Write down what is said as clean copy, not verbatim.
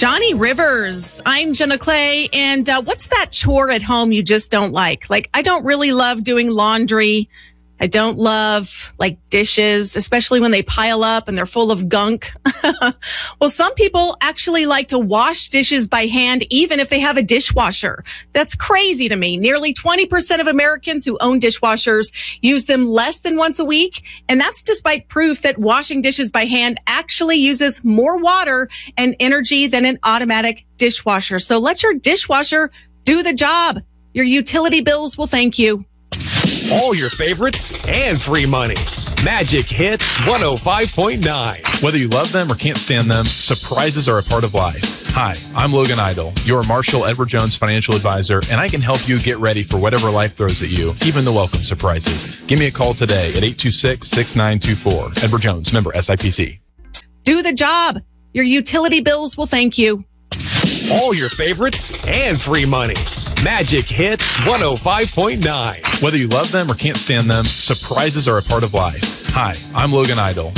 Johnny Rivers. I'm Jenna Clay. And what's that chore at home you just don't like? Like, I don't really love doing laundry. I don't love dishes, especially when they pile up and they're full of gunk. Well, some people actually like to wash dishes by hand, even if they have a dishwasher. That's crazy to me. Nearly 20% of Americans who own dishwashers use them less than once a week. And that's despite proof that washing dishes by hand actually uses more water and energy than an automatic dishwasher. So let your dishwasher do the job. Your utility bills will thank you. All your favorites and free money. Magic Hits 105.9. Whether you love them or can't stand them, surprises are a part of life. Hi, I'm Logan Idle, your Marshall Edward Jones financial advisor, and I can help you get ready for whatever life throws at you, even the welcome surprises. Give me a call today at 826-6924. Edward Jones, member SIPC. Do the job. Your utility bills will thank you. All your favorites and free money. Magic Hits 105.9. Whether you love them or can't stand them, surprises are a part of life. Hi, I'm Logan Idle,